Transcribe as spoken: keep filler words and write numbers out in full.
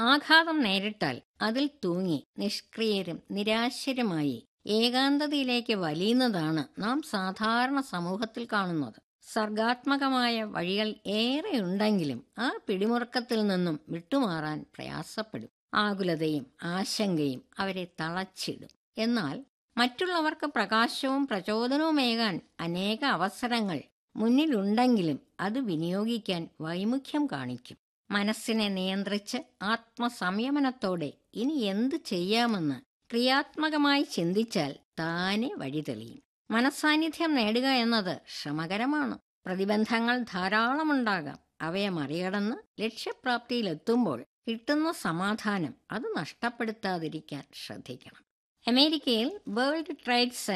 ആഘാതം നേരിട്ടാൽ അതിൽ തൂങ്ങി നിഷ്ക്രിയരും നിരാശരുമായി ഏകാന്തതയിലേക്ക് വലിയുന്നതാണ് നാം സാധാരണ സമൂഹത്തിൽ കാണുന്നത്. സർഗാത്മകമായ വഴികൾ ഏറെയുണ്ടെങ്കിലും ആ പിടിമുറുക്കത്തിൽ നിന്നും വിട്ടുമാറാൻ പ്രയാസപ്പെടും. ആകുലതയും ആശങ്കയും അവരെ തളച്ചിടും. എന്നാൽ മറ്റുള്ളവർക്ക് പ്രകാശവും പ്രചോദനവുമേകാൻ അനേക അവസരങ്ങൾ മുന്നിലുണ്ടെങ്കിലും അത് വിനിയോഗിക്കാൻ വൈമുഖ്യം കാണിക്കും. മനസ്സിനെ നിയന്ത്രിച്ച് ആത്മസംയമനത്തോടെ ഇനി എന്ത് ചെയ്യാമെന്ന് ക്രിയാത്മകമായി ചിന്തിച്ചാൽ താനെ വഴി തെളിയും. മനസ്സാന്നിധ്യം നേടുക എന്നത് ശ്രമകരമാണ്. പ്രതിബന്ധങ്ങൾ ധാരാളമുണ്ടാകാം. അവയെ മറികടന്ന് ലക്ഷ്യപ്രാപ്തിയിലെത്തുമ്പോൾ കിട്ടുന്ന സമാധാനം അത് നഷ്ടപ്പെടുത്താതിരിക്കാൻ ശ്രദ്ധിക്കണം. അമേരിക്കയിൽ വേൾഡ് ട്രേഡ്